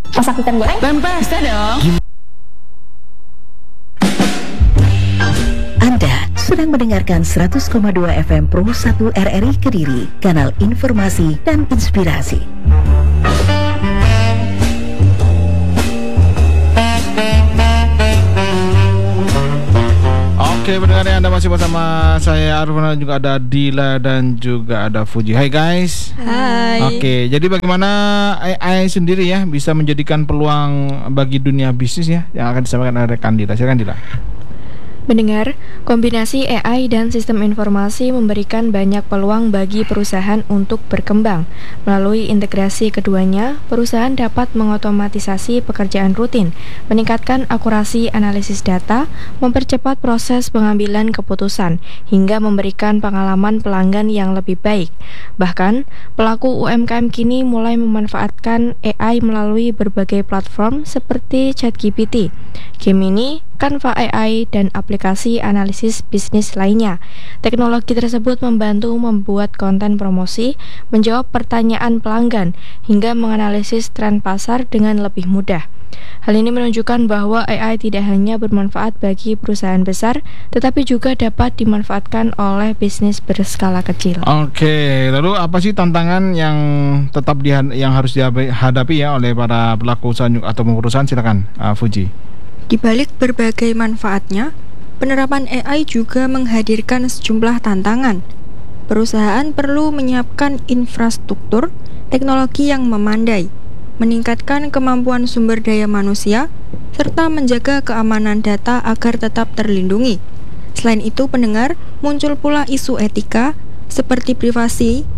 Masak ikan goreng? Tempe. Bisa dong. Anda sedang mendengarkan 100,2 FM Pro 1 RRI Kediri, kanal informasi dan inspirasi. Oke, pendengar, Anda masih bersama saya Arfan, juga ada Dila dan juga ada Fuji. Hai guys. Hai. Oke, jadi bagaimana AI sendiri ya bisa menjadikan peluang bagi dunia bisnis ya, yang akan disampaikan oleh rekan Dila. Silakan Dila. Mendengar, kombinasi AI dan sistem informasi memberikan banyak peluang bagi perusahaan untuk berkembang. Melalui integrasi keduanya, perusahaan dapat mengotomatisasi pekerjaan rutin, meningkatkan akurasi analisis data, mempercepat proses pengambilan keputusan, hingga memberikan pengalaman pelanggan yang lebih baik. Bahkan, pelaku UMKM kini mulai memanfaatkan AI melalui berbagai platform seperti ChatGPT, Gemini, Canva AI, dan aplikasi analisis bisnis lainnya. Teknologi tersebut membantu membuat konten promosi, menjawab pertanyaan pelanggan, hingga menganalisis tren pasar dengan lebih mudah. Hal ini menunjukkan bahwa AI tidak hanya bermanfaat bagi perusahaan besar, tetapi juga dapat dimanfaatkan oleh bisnis berskala kecil. Oke, lalu apa sih tantangan yang tetap yang harus dihadapi ya oleh para pelaku usaha atau perusahaan? Silakan Fuji. Di balik berbagai manfaatnya, penerapan AI juga menghadirkan sejumlah tantangan. Perusahaan perlu menyiapkan infrastruktur teknologi yang memandai, meningkatkan kemampuan sumber daya manusia, serta menjaga keamanan data agar tetap terlindungi. Selain itu, pendengar, muncul pula isu etika seperti privasi,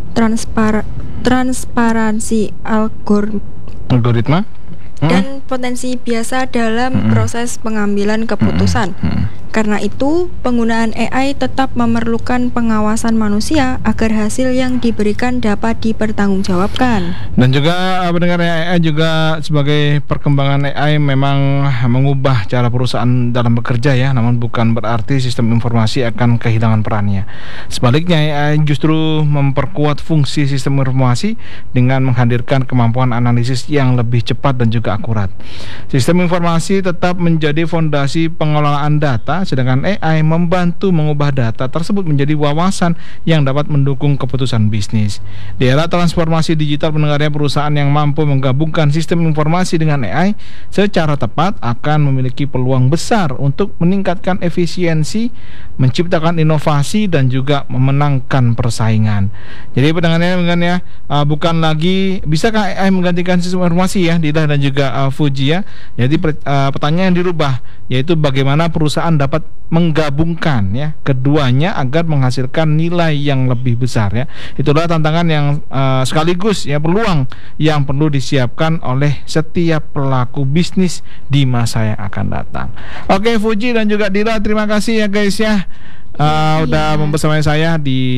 transparansi algoritma, dan potensi biasa dalam proses pengambilan keputusan. Karena itu, penggunaan AI tetap memerlukan pengawasan manusia agar hasil yang diberikan dapat dipertanggungjawabkan. Dan juga pendengar, AI juga sebagai perkembangan AI memang mengubah cara perusahaan dalam bekerja ya, namun bukan berarti sistem informasi akan kehilangan perannya. Sebaliknya, AI justru memperkuat fungsi sistem informasi dengan menghadirkan kemampuan analisis yang lebih cepat dan juga akurat. Sistem informasi tetap menjadi fondasi pengelolaan data, sedangkan AI membantu mengubah data tersebut menjadi wawasan yang dapat mendukung keputusan bisnis. Di era transformasi digital, pendengarnya, perusahaan yang mampu menggabungkan sistem informasi dengan AI secara tepat akan memiliki peluang besar untuk meningkatkan efisiensi, menciptakan inovasi, dan juga memenangkan persaingan. Jadi pendengarnya, bukan lagi bisakah AI menggantikan sistem informasi ya, Dila dan juga Fuji ya. Jadi pertanyaan yang dirubah, yaitu bagaimana perusahaan dapat menggabungkan ya keduanya agar menghasilkan nilai yang lebih besar ya. Itulah tantangan yang sekaligus ya peluang yang perlu disiapkan oleh setiap pelaku bisnis di masa yang akan datang. Oke, Fuji dan juga Dila, terima kasih ya guys ya, udah membersamai saya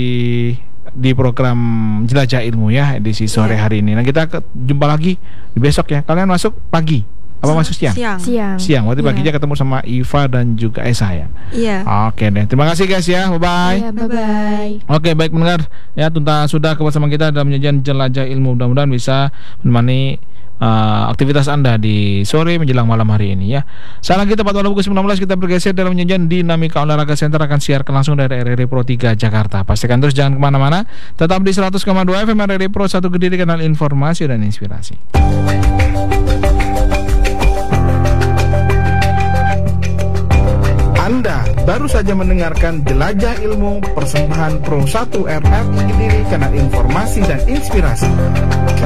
di program Jelajah Ilmu ya edisi sore hari ini. Nah, kita jumpa lagi di besok ya. Kalian masuk pagi apa masuk siang? Siang. Berarti paginya ketemu sama Iva dan juga Esa ya. Iya. Oke deh. Terima kasih guys ya. Bye bye. Iya, bye-bye. Oke, baik pendengar ya, sudah bersama kita dalam penyajian Jelajah Ilmu. Mudah-mudahan bisa menemani aktivitas Anda di sore menjelang malam hari ini ya. Sekarang kita pada pukul 19 kita bergeser dalam penyajian Dinamika Olahraga Center, akan siarkan langsung dari RRI Pro 3 Jakarta. Pastikan terus jangan kemana-mana, tetap di 100,2 FM RRI Pro 1 Kediri, kanal informasi dan inspirasi. Anda baru saja mendengarkan Jelajah Ilmu, persembahan Pro 1 RRI Kediri, kanal informasi dan inspirasi.